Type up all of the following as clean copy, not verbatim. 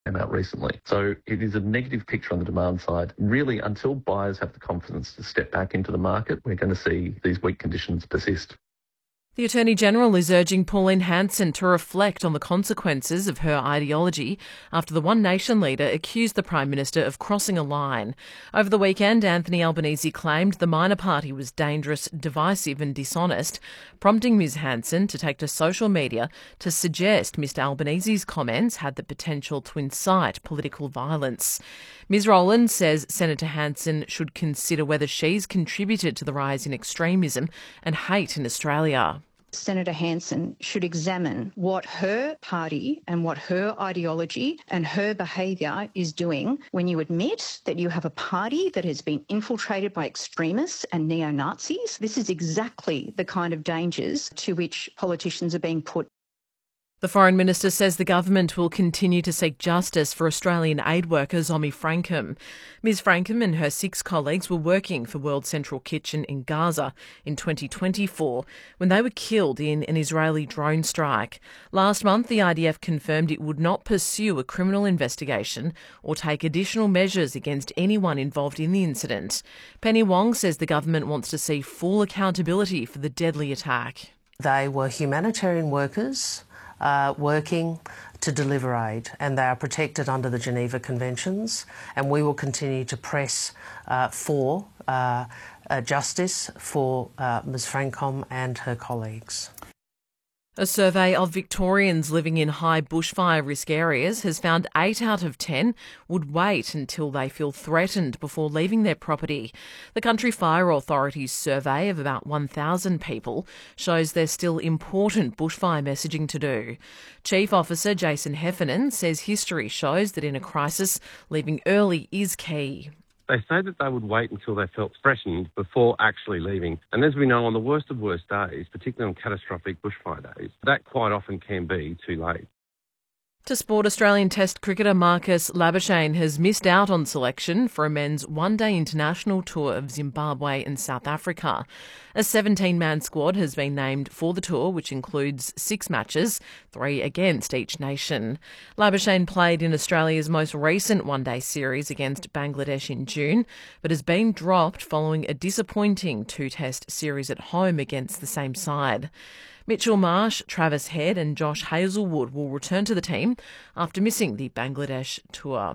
came out recently. So it is a negative picture on the demand side. Really, until buyers have the confidence to step back into the market, we're going to see these weak conditions persist. The Attorney-General is urging Pauline Hanson to reflect on the consequences of her ideology after the One Nation leader accused the Prime Minister of crossing a line. Over the weekend, Anthony Albanese claimed the minor party was dangerous, divisive and dishonest, prompting Ms Hanson to take to social media to suggest Mr Albanese's comments had the potential to incite political violence. Ms Rowland says Senator Hanson should consider whether she's contributed to the rise in extremism and hate in Australia. Senator Hanson should examine what her party and what her ideology and her behaviour is doing when you admit that you have a party that has been infiltrated by extremists and neo-Nazis. This is exactly the kind of dangers to which politicians are being put. The Foreign Minister says the government will continue to seek justice for Australian aid worker Zomi Frankham. Ms Frankham and her 6 colleagues were working for World Central Kitchen in Gaza in 2024 when they were killed in an Israeli drone strike. Last month, the IDF confirmed it would not pursue a criminal investigation or take additional measures against anyone involved in the incident. Penny Wong says the government wants to see full accountability for the deadly attack. They were humanitarian workers working to deliver aid, and they are protected under the Geneva Conventions, and we will continue to press for justice for Ms Frankham and her colleagues. A survey of Victorians living in high bushfire risk areas has found 8 out of 10 would wait until they feel threatened before leaving their property. The Country Fire Authority's survey of about 1,000 people shows there's still important bushfire messaging to do. Chief Officer Jason Heffernan says history shows that in a crisis, leaving early is key. They say that they would wait until they felt threatened before actually leaving. And as we know, on the worst of worst days, particularly on catastrophic bushfire days, that quite often can be too late. To sport, Australian Test cricketer Marcus Labuschagne has missed out on selection for a men's one-day international tour of Zimbabwe and South Africa. A 17-man squad has been named for the tour, which includes 6 matches, 3 against each nation. Labuschagne played in Australia's most recent one-day series against Bangladesh in June, but has been dropped following a disappointing 2-test series at home against the same side. Mitchell Marsh, Travis Head and Josh Hazlewood will return to the team after missing the Bangladesh tour.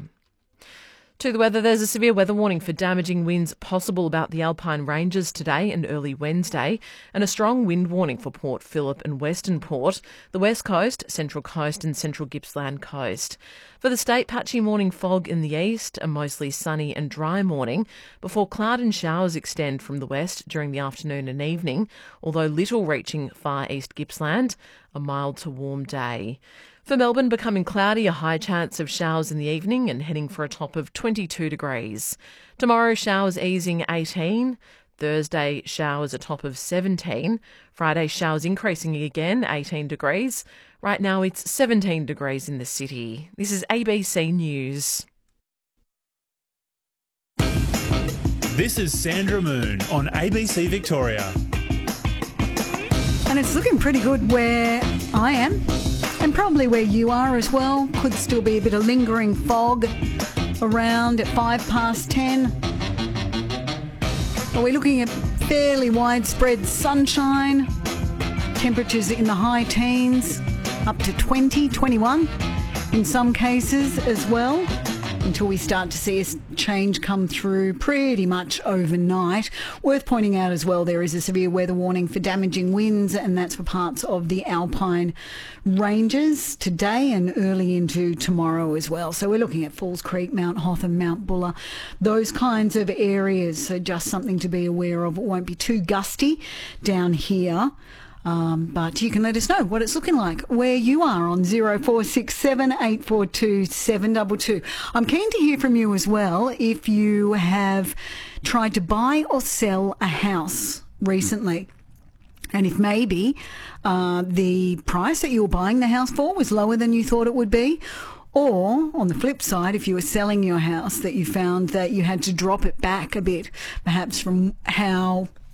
To the weather, there's a severe weather warning for damaging winds possible about the Alpine Ranges today and early Wednesday, and a strong wind warning for Port Phillip and Western Port, the West Coast, Central Coast and Central Gippsland Coast. For the state, patchy morning fog in the east, a mostly sunny and dry morning, before cloud and showers extend from the west during the afternoon and evening, although little reaching far east Gippsland, a mild to warm day. For Melbourne, becoming cloudy, a high chance of showers in the evening and heading for a top of 22 degrees. Tomorrow, showers easing 18. Thursday, showers a top of 17. Friday, showers increasing again, 18 degrees. Right now, it's 17 degrees in the city. This is ABC News. This is Sandra Moon on ABC Victoria. And it's looking pretty good where I am. And probably where you are as well. Could still be a bit of lingering fog around at 10:05. But we're looking at fairly widespread sunshine. Temperatures in the high teens, up to 20, 21 in some cases as well, until we start to see a change come through pretty much overnight. Worth pointing out as well, there is a severe weather warning for damaging winds, and that's for parts of the Alpine Ranges today and early into tomorrow as well. So we're looking at Falls Creek, Mount Hotham, Mount Buller, those kinds of areas. So just something to be aware of. It won't be too gusty down here. But you can let us know what it's looking like where you are on 0467 842 722. I'm keen to hear from you as well if you have tried to buy or sell a house recently. And if maybe the price that you were buying the house for was lower than you thought it would be. Or, on the flip side, if you were selling your house, that you found that you had to drop it back a bit, perhaps from how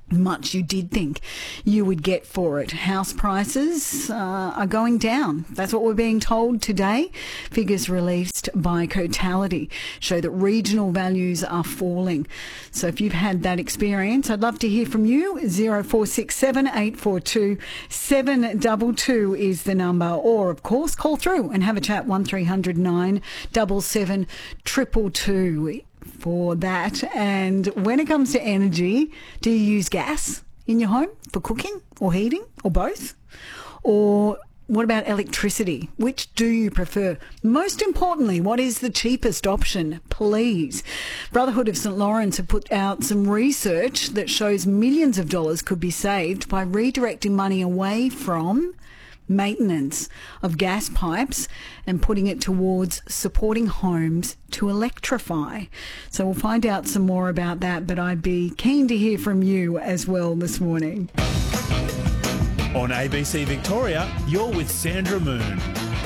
much you did think you would get for it. House prices are going down. That's what we're being told today. Figures released by Cotality show that regional values are falling. So if you've had that experience, I'd love to hear from you. 0467 842 722 is the number. Or, of course, call through and have a chat. 1300 977 222. For that. And when it comes to energy, do you use gas in your home for cooking or heating or both? Or what about electricity? Which do you prefer? Most importantly, what is the cheapest option, please? Brotherhood of St. Lawrence have put out some research that shows millions of dollars could be saved by redirecting money away from maintenance of gas pipes and putting it towards supporting homes to electrify. So we'll find out some more about that, but I'd be keen to hear from you as well this morning. On ABC Victoria, you're with Sandra Moon.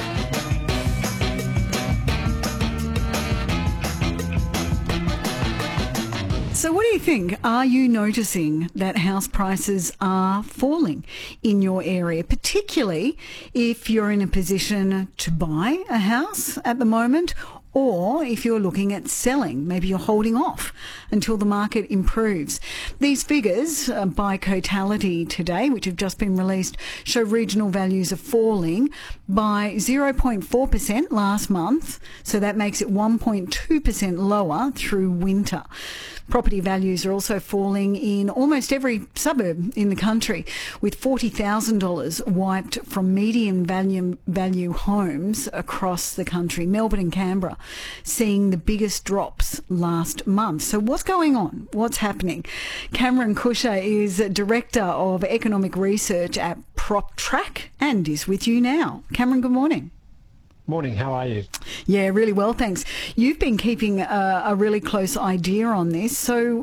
So what do you think? Are you noticing that house prices are falling in your area, particularly if you're in a position to buy a house at the moment, or if you're looking at selling? Maybe you're holding off until the market improves. These figures by Cotality today, which have just been released, show regional values are falling by 0.4% last month, so that makes it 1.2% lower through winter. Property values are also falling in almost every suburb in the country, with $40,000 wiped from median value homes across the country. Melbourne and Canberra seeing the biggest drops last month. So what's going on? What's happening? Cameron Kusher is Director of Economic Research at PropTrack and is with you now. Cameron, good morning. Morning, how are you? Yeah, really well, thanks. You've been keeping a really close idea on this. So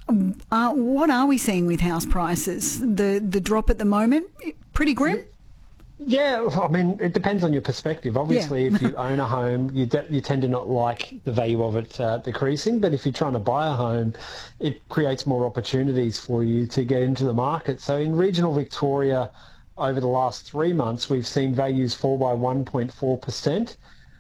what are we seeing with house prices? The drop at the moment, pretty grim? Yeah, I mean, it depends on your perspective. Obviously, if you own a home, you tend to not like the value of it decreasing. But if you're trying to buy a home, it creates more opportunities for you to get into the market. So in regional Victoria, over the last 3 months, we've seen values fall by 1.4%.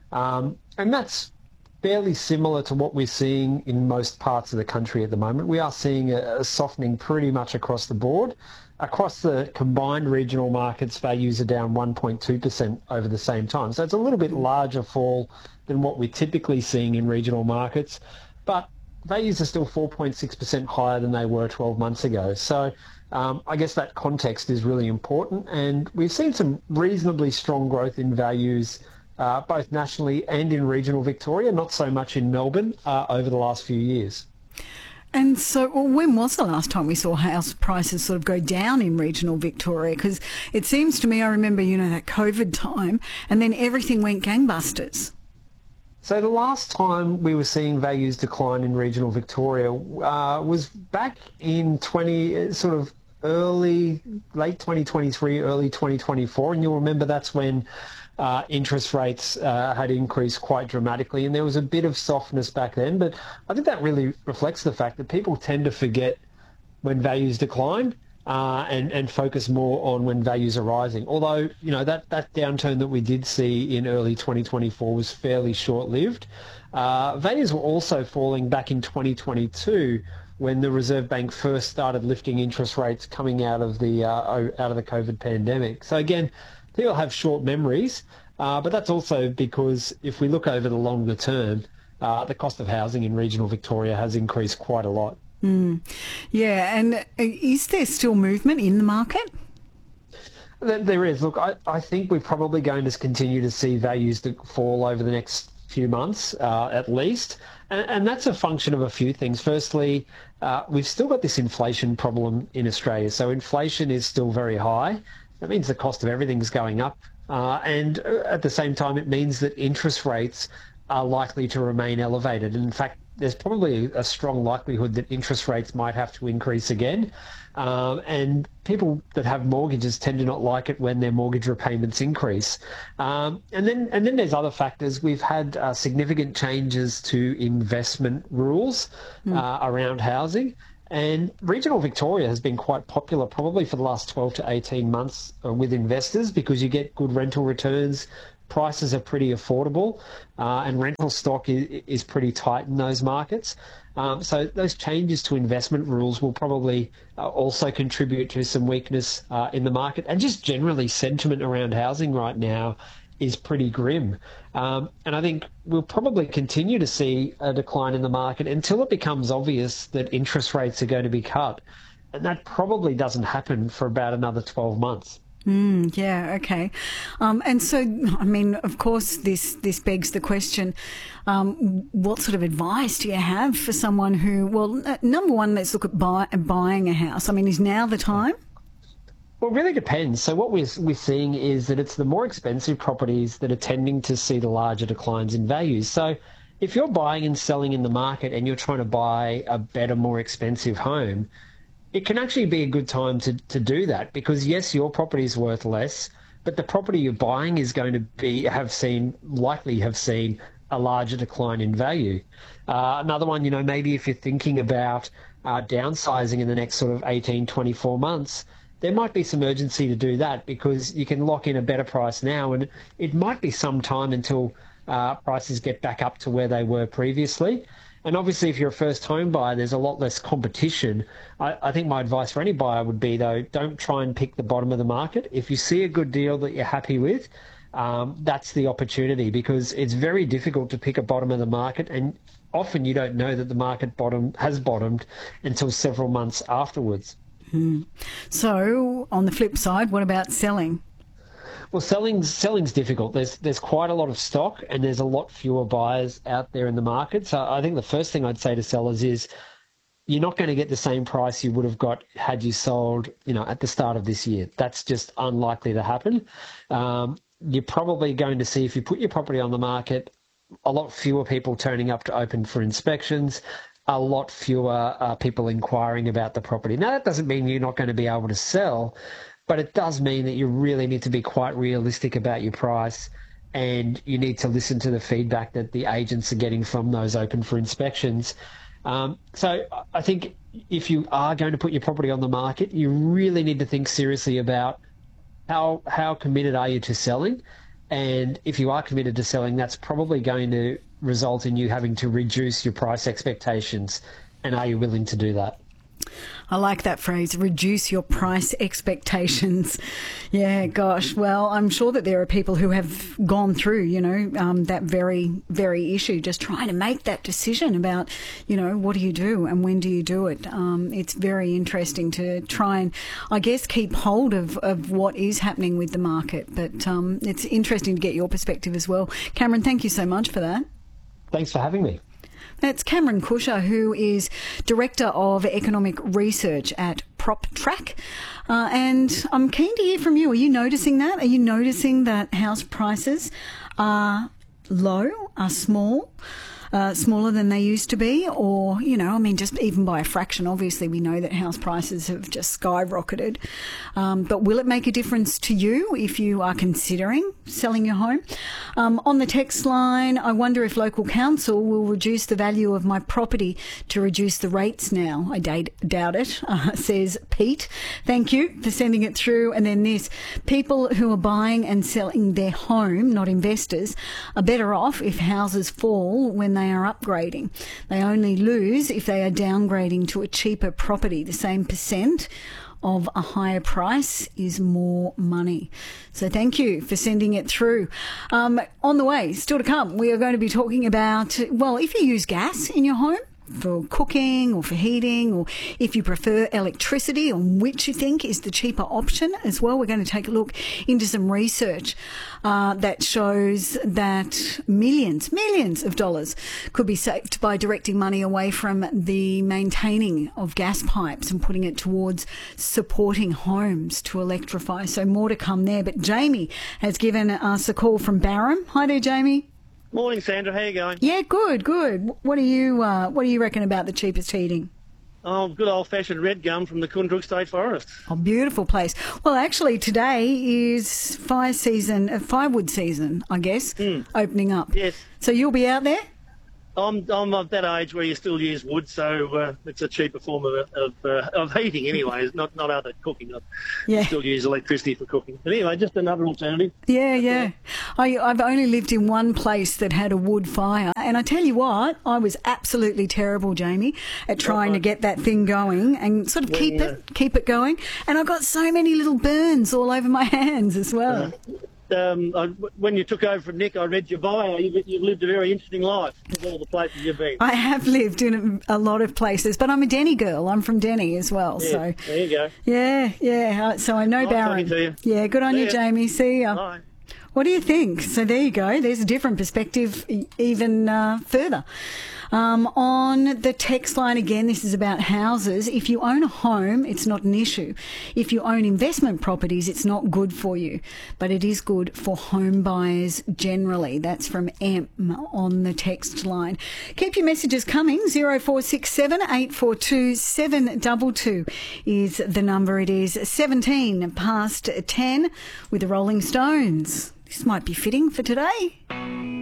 And that's fairly similar to what we're seeing in most parts of the country at the moment. We are seeing a softening pretty much across the board. Across the combined regional markets, values are down 1.2% over the same time. So it's a little bit larger fall than what we're typically seeing in regional markets. But values are still 4.6% higher than they were 12 months ago. So I guess that context is really important. And we've seen some reasonably strong growth in values both nationally and in regional Victoria, not so much in Melbourne over the last few years. And so when was the last time we saw house prices sort of go down in regional Victoria? Because it seems to me, I remember, that COVID time, and then everything went gangbusters. So the last time we were seeing values decline in regional Victoria was back in late 2023, early 2024. And you'll remember that's when interest rates had increased quite dramatically, and there was a bit of softness back then. But I think that really reflects the fact that people tend to forget when values decline and focus more on when values are rising. Although, that downturn that we did see in early 2024 was fairly short-lived. Values were also falling back in 2022 when the Reserve Bank first started lifting interest rates coming out of the COVID pandemic. So again, people have short memories, but that's also because if we look over the longer term, the cost of housing in regional Victoria has increased quite a lot. Yeah, and is there still movement in the market? There is. Look, I think we're probably going to continue to see values fall over the next few months, at least. And that's a function of a few things. Firstly, we've still got this inflation problem in Australia. So inflation is still very high. That means the cost of everything's going up. And at the same time, it means that interest rates are likely to remain elevated. And in fact, there's probably a strong likelihood that interest rates might have to increase again. And people that have mortgages tend to not like it when their mortgage repayments increase. And then there's other factors. We've had significant changes to investment rules around housing. And regional Victoria has been quite popular probably for the last 12 to 18 months with investors because you get good rental returns, prices are pretty affordable, and rental stock is pretty tight in those markets. So those changes to investment rules will probably also contribute to some weakness in the market. And just generally sentiment around housing right now is pretty grim. And I think we'll probably continue to see a decline in the market until it becomes obvious that interest rates are going to be cut. And that probably doesn't happen for about another 12 months. Yeah, okay. And so, I mean, of course, this begs the question, what sort of advice do you have for someone who, well, number one, let's look at buying a house. I mean, is now the time? Well, it really depends. So what we're seeing is that it's the more expensive properties that are tending to see the larger declines in values. So if you're buying and selling in the market and you're trying to buy a better, more expensive home, it can actually be a good time to do that because, yes, your property is worth less, but the property you're buying is going to likely have seen a larger decline in value. Another one, maybe if you're thinking about downsizing in the next sort of 18, 24 months, there might be some urgency to do that because you can lock in a better price now, and it might be some time until prices get back up to where they were previously. And obviously, if you're a first home buyer, there's a lot less competition. I think my advice for any buyer would be, though, don't try and pick the bottom of the market. If you see a good deal that you're happy with, that's the opportunity because it's very difficult to pick a bottom of the market. And often you don't know that the market has bottomed until several months afterwards. So on the flip side, what about selling? Well, selling's difficult. There's quite a lot of stock and there's a lot fewer buyers out there in the market. So I think the first thing I'd say to sellers is you're not going to get the same price you would have got had you sold, at the start of this year. That's just unlikely to happen. You're probably going to see, if you put your property on the market, a lot fewer people turning up to open for inspections, a lot fewer people inquiring about the property. Now, that doesn't mean you're not going to be able to sell, but it does mean that you really need to be quite realistic about your price and you need to listen to the feedback that the agents are getting from those open for inspections. So I think if you are going to put your property on the market, you really need to think seriously about how committed are you to selling. And if you are committed to selling, that's probably going to result in you having to reduce your price expectations. And are you willing to do that? I like that phrase, reduce your price expectations. Yeah, gosh. Well, I'm sure that there are people who have gone through, that very, very issue, just trying to make that decision about, what do you do and when do you do it? It's very interesting to try and, I guess, keep hold of what is happening with the market. But it's interesting to get your perspective as well. Cameron, thank you so much for that. Thanks for having me. That's Cameron Kusher, who is Director of Economic Research at PropTrack. And I'm keen to hear from you. Are you noticing that? Are you noticing that house prices are low, are small? Smaller than they used to be, or, just even by a fraction. Obviously, we know that house prices have just skyrocketed. But will it make a difference to you if you are considering selling your home? On the text line, I wonder if local council will reduce the value of my property to reduce the rates now. I doubt it, says Pete. Thank you for sending it through. And then this, people who are buying and selling their home, not investors, are better off if houses fall when they are upgrading. They only lose if they are downgrading to a cheaper property. The same percent of a higher price is more money. So thank you for sending it through. On the way, still to come, we are going to be talking about, well, if you use gas in your home, for cooking or for heating, or if you prefer electricity, on which you think is the cheaper option as well. We're going to take a look into some research that shows that millions of dollars could be saved by directing money away from the maintaining of gas pipes and putting it towards supporting homes to electrify. So more to come there. But Jamie has given us a call from Barham. Hi there, Jamie. Morning, Sandra. How you going? Yeah, good. What do you reckon about the cheapest heating? Oh, good old-fashioned red gum from the Kundruk State Forest. Oh, beautiful place. Well, actually, today is firewood season, I guess, opening up. Yes. So you'll be out there? I'm of that age where you still use wood, so it's a cheaper form of heating anyway. It's not other cooking. I still use electricity for cooking. But anyway, just another alternative. Yeah. I've only lived in one place that had a wood fire, and I tell you what, I was absolutely terrible, Jamie, at trying to get that thing going and sort of keep it going. And I got so many little burns all over my hands as well. When you took over from Nick, I read your bio. You've lived a very interesting life of all the places you've been. I have lived in a lot of places, but I'm a Denny girl. I'm from Denny as well. Yeah, so there you go. Yeah. So I know Barron. Yeah, good on you, Jamie. See ya. Bye. What do you think? So there you go. There's a different perspective even further. On the text line again, this is about houses. If you own a home, it's not an issue. If you own investment properties, it's not good for you, but it is good for home buyers generally. That's from M on the text line. Keep your messages coming. 0467 842 722 is the number. It is 17 past 10 with the Rolling Stones. This might be fitting for today.